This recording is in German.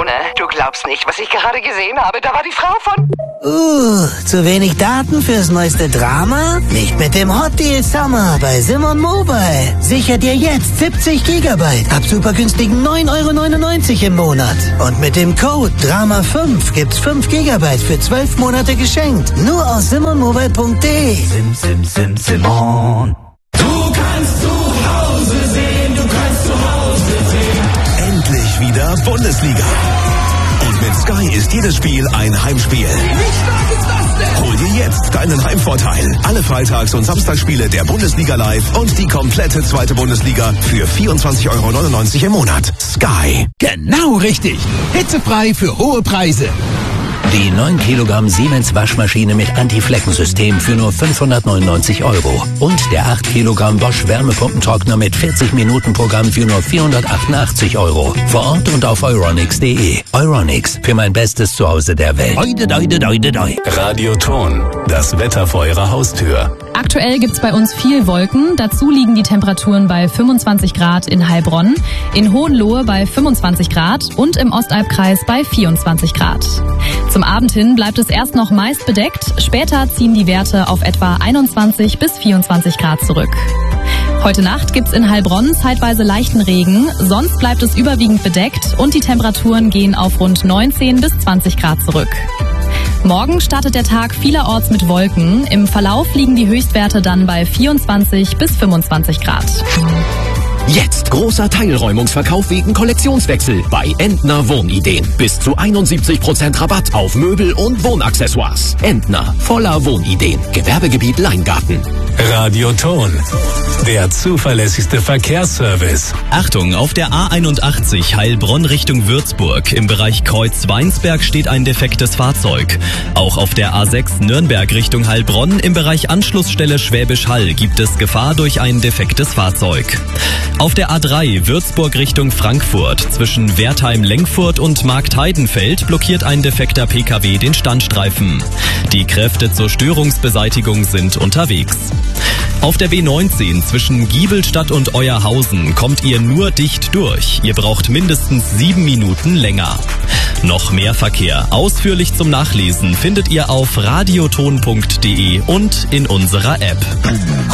Anne, du glaubst nicht, was ich gerade gesehen habe. Da war die Frau von... Zu wenig Daten fürs neueste Drama? Nicht mit dem Hot Deal Summer bei Simon Mobile. Sicher dir jetzt 70 Gigabyte ab super günstigen 9,99 € im Monat. Und mit dem Code DRAMA5 gibt's 5 Gigabyte für 12 Monate geschenkt. Nur aus simonmobile.de. Simon. Du kannst zu Hause sehen, Endlich wieder Bundesliga. Und mit Sky ist jedes Spiel ein Heimspiel. Wie stark ist das denn? Hol dir jetzt deinen Heimvorteil. Alle Freitags- und Samstagsspiele der Bundesliga live und die komplette zweite Bundesliga für 24,99 € im Monat. Sky. Genau richtig. Hitzefrei für hohe Preise. Die 9 Kilogramm Siemens Waschmaschine mit Anti-Flecken-System für nur 599 €. Und der 8 Kilogramm Bosch Wärmepumpentrockner mit 40-Minuten-Programm für nur 488 €. Vor Ort und auf euronics.de. Euronics, für mein bestes Zuhause der Welt. Radioton, das Wetter vor Ihrer Haustür. Aktuell gibt's bei uns viel Wolken. Dazu liegen die Temperaturen bei 25 Grad in Heilbronn, in Hohenlohe bei 25 Grad und im Ostalbkreis bei 24 Grad. Zum Abend hin bleibt es erst noch meist bedeckt. Später ziehen die Werte auf etwa 21 bis 24 Grad zurück. Heute Nacht gibt's in Heilbronn zeitweise leichten Regen. Sonst bleibt es überwiegend bedeckt und die Temperaturen gehen auf rund 19 bis 20 Grad zurück. Morgen startet der Tag vielerorts mit Wolken. Im Verlauf liegen die Höchstwerte dann bei 24 bis 25 Grad. Jetzt großer Teilräumungsverkauf wegen Kollektionswechsel bei Entner Wohnideen. Bis zu 71% Rabatt auf Möbel und Wohnaccessoires. Entner, voller Wohnideen. Gewerbegebiet Leingarten. Radioton, der zuverlässigste Verkehrsservice. Achtung, auf der A81 Heilbronn Richtung Würzburg. Im Bereich Kreuz-Weinsberg steht ein defektes Fahrzeug. Auch auf der A6 Nürnberg Richtung Heilbronn im Bereich Anschlussstelle Schwäbisch Hall gibt es Gefahr durch ein defektes Fahrzeug. Auf der A3 Würzburg Richtung Frankfurt zwischen Wertheim-Lengfurt und Marktheidenfeld blockiert ein defekter PKW den Standstreifen. Die Kräfte zur Störungsbeseitigung sind unterwegs. Auf der B19 zwischen Giebelstadt und Euerhausen kommt ihr nur dicht durch. Ihr braucht mindestens 7 Minuten länger. Noch mehr Verkehr ausführlich zum Nachlesen findet ihr auf radioton.de und in unserer App.